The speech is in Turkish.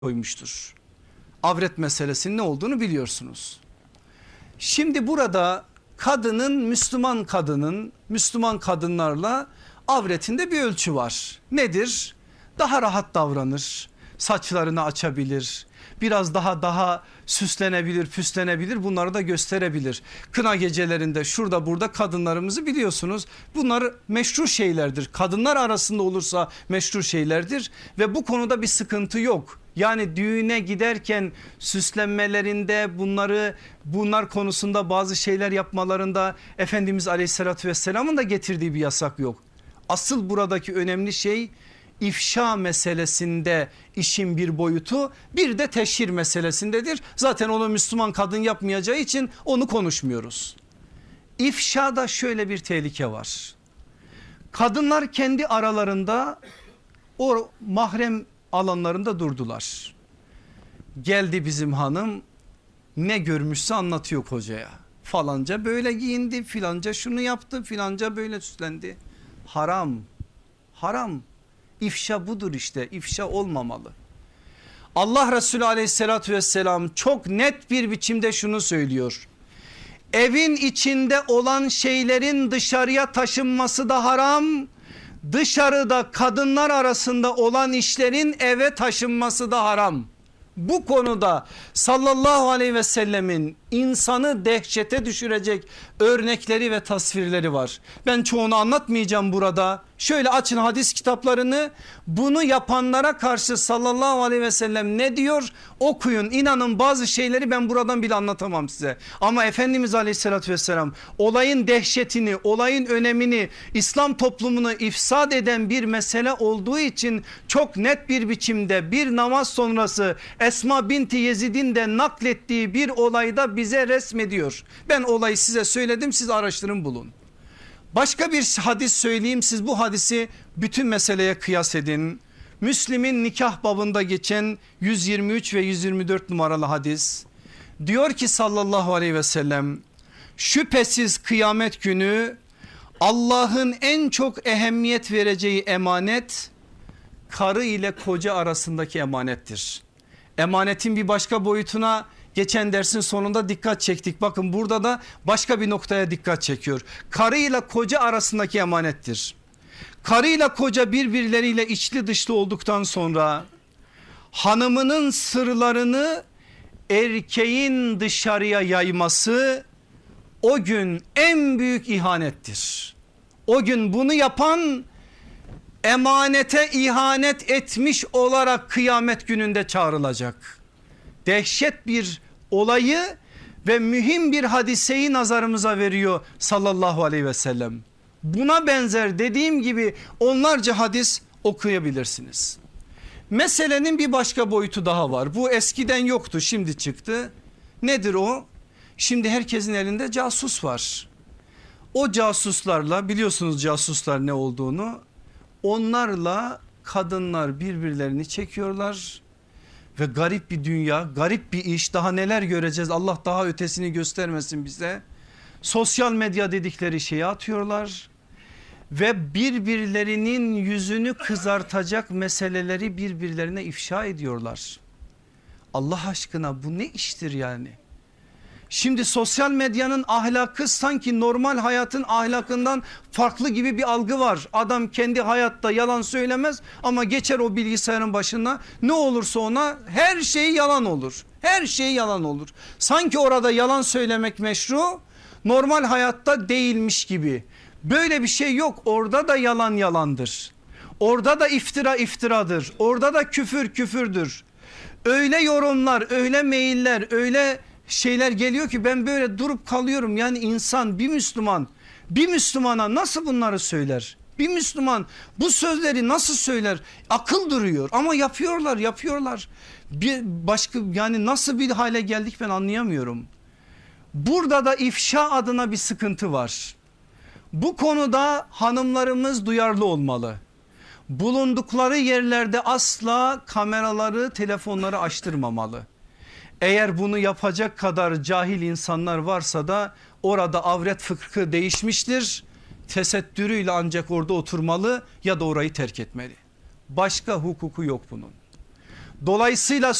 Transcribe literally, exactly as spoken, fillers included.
koymuştur. Avret meselesinin ne olduğunu biliyorsunuz. Şimdi burada kadının Müslüman kadının Müslüman kadınlarla avretinde bir ölçü var. Nedir? Daha rahat davranır, saçlarını açabilir, biraz daha daha süslenebilir, püslenebilir, bunları da gösterebilir. Kına gecelerinde şurada burada kadınlarımızı biliyorsunuz, bunlar meşru şeylerdir. Kadınlar arasında olursa meşru şeylerdir ve bu konuda bir sıkıntı yok. Yani düğüne giderken süslenmelerinde bunları bunlar konusunda bazı şeyler yapmalarında Efendimiz Aleyhisselatü Vesselam'ın da getirdiği bir yasak yok. Asıl buradaki önemli şey ifşa meselesinde işin bir boyutu, bir de teşhir meselesindedir. Zaten onu Müslüman kadın yapmayacağı için onu konuşmuyoruz. İfşada şöyle bir tehlike var. Kadınlar kendi aralarında o mahrem alanlarında durdular. Geldi bizim hanım, ne görmüşse anlatıyor kocaya. Falanca böyle giyindi, filanca şunu yaptı, filanca böyle süslendi. Haram, haram. İfşa budur işte, ifşa olmamalı. Allah Resulü aleyhissalatü vesselam çok net bir biçimde şunu söylüyor. Evin içinde olan şeylerin dışarıya taşınması da haram. Dışarıda kadınlar arasında olan işlerin eve taşınması da haram. Bu konuda sallallahu aleyhi ve sellemin insanı dehşete düşürecek örnekleri ve tasvirleri var. Ben çoğunu anlatmayacağım burada. Şöyle açın hadis kitaplarını, bunu yapanlara karşı sallallahu aleyhi ve sellem ne diyor okuyun. İnanın bazı şeyleri ben buradan bile anlatamam size. Ama Efendimiz aleyhissalatü vesselam olayın dehşetini, olayın önemini, İslam toplumunu ifsad eden bir mesele olduğu için çok net bir biçimde bir namaz sonrası Esma binti Yezid'in de naklettiği bir olayda bize resmediyor. Ben olayı size söyledim, siz araştırın bulun. Başka bir hadis söyleyeyim, siz bu hadisi bütün meseleye kıyas edin. Müslim'in nikah babında geçen yüz yirmi üç ve yüz yirmi dört numaralı hadis. Diyor ki sallallahu aleyhi ve sellem, şüphesiz kıyamet günü Allah'ın en çok ehemmiyet vereceği emanet karı ile koca arasındaki emanettir. Emanetin bir başka boyutuna geçen dersin sonunda dikkat çektik. Bakın burada da başka bir noktaya dikkat çekiyor. Karıyla koca arasındaki emanettir. Karıyla koca birbirleriyle içli dışlı olduktan sonra hanımının sırlarını erkeğin dışarıya yayması o gün en büyük ihanettir. O gün bunu yapan emanete ihanet etmiş olarak kıyamet gününde çağrılacak. Dehşet bir olayı ve mühim bir hadiseyi nazarımıza veriyor sallallahu aleyhi ve sellem. Buna benzer dediğim gibi onlarca hadis okuyabilirsiniz. Meselenin bir başka boyutu daha var. Bu eskiden yoktu, şimdi çıktı. Nedir o? Şimdi herkesin elinde casus var. O casuslarla, biliyorsunuz casuslar ne olduğunu, onlarla kadınlar birbirlerini çekiyorlar. Ve garip bir dünya, garip bir iş, daha neler göreceğiz, Allah daha ötesini göstermesin bize. Sosyal medya dedikleri şeyi atıyorlar ve birbirlerinin yüzünü kızartacak meseleleri birbirlerine ifşa ediyorlar. Allah aşkına bu ne iştir yani? Şimdi sosyal medyanın ahlakı sanki normal hayatın ahlakından farklı gibi bir algı var. Adam kendi hayatta yalan söylemez ama geçer o bilgisayarın başına, ne olursa ona her şey yalan olur. Her şey yalan olur. Sanki orada yalan söylemek meşru, normal hayatta değilmiş gibi. Böyle bir şey yok. Orada da yalan yalandır. Orada da iftira iftiradır. Orada da küfür küfürdür. Öyle yorumlar, öyle mailler, öyle şeyler geliyor ki ben böyle durup kalıyorum. Yani insan, bir Müslüman bir Müslümana nasıl bunları söyler? Bir Müslüman bu sözleri nasıl söyler? Akıl duruyor ama yapıyorlar yapıyorlar. Bir başka, yani nasıl bir hale geldik ben anlayamıyorum. Burada da ifşa adına bir sıkıntı var. Bu konuda hanımlarımız duyarlı olmalı. Bulundukları yerlerde asla kameraları, telefonları açtırmamalı. Eğer bunu yapacak kadar cahil insanlar varsa da orada avret fıkhı değişmiştir. Tesettürüyle ancak orada oturmalı ya da orayı terk etmeli. Başka hukuku yok bunun. Dolayısıyla